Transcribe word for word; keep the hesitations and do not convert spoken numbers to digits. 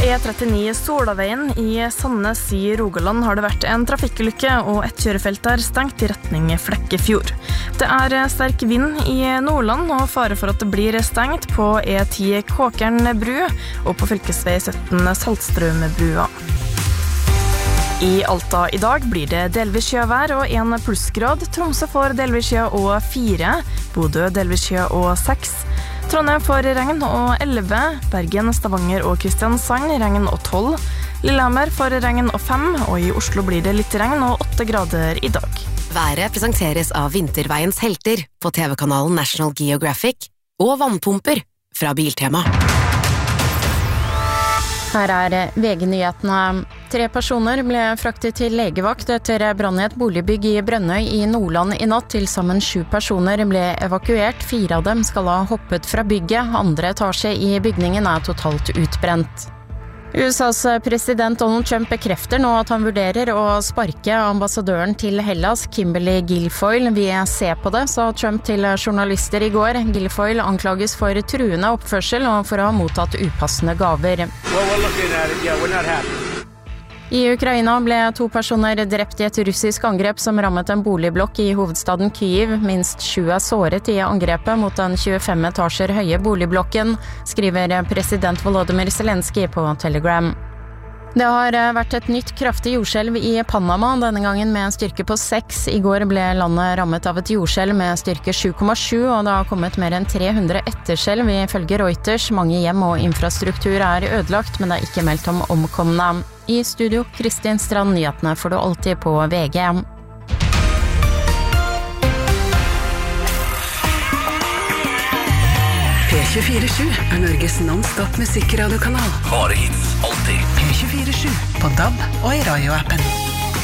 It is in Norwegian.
E trettini Solaveien i Sandnes i Rogaland har det vært en trafikkulykke, og et kjørefelt er stengt i retning Flekkefjord. Det er sterk vind i Nordland, og fare for at det blir stengt på E ti Kåkern bru og på fylkesvei sytten Saltstrømbrua. I Alta i dag blir det delvis sjøvær og en plussgrad. Tromsø får delvis sjø og fire, Bodø delvis sjø og seks. Trondheim får regn og elleve, Bergen, Stavanger og Kristiansand regn og tolv, Lillehammer får regn og fem, og i Oslo blir det litt regn og åtte grader i dag. Været presenteres av Vinterveiens helter på T V-kanalen National Geographic og vannpumper fra Biltema. Her er V G-nyhetene. Tre personer ble fraktet til legevakt etter brann i et boligbygg i Brønnøy i Nordland i natt. Til sammen sju personer ble evakuert. Fire av dem skal ha hoppet fra bygget. Andre etasje i bygningen er totalt utbrent. U S A's president Donald Trump bekrefter nå at han vurderer å sparke ambassadøren til Hellas, Kimberly Guilfoyle. Vi ser på det, sa Trump til journalister i går. Guilfoyle anklages for truende oppførsel og for å ha mottatt upassende gaver. I Ukraina ble to personer drept i et russisk angrep som rammet en boligblokk i hovedstaden Kyiv. Minst sju er såret i angrepet mot den tjuefem etasjer høye boligblokken, skriver president Volodymyr Zelensky på Telegram. Det har vært et nytt kraftig jordskjelv i Panama, denne gangen med en styrke på seks. I går ble landet rammet av et jordskjelv med styrke sju komma sju, og det har kommet mer enn tre hundre etterskjelv ifølge Reuters. Mange hjem og infrastruktur er ødelagt, men det er ikke meldt om omkomne. I studio, Kristin Strand, nyhetene får du alltid på V G. P tjuefire sju er Norges non-stop musikradiokanal. Bare hits, alltid. P tjuefire sju på D A B og i radioappen.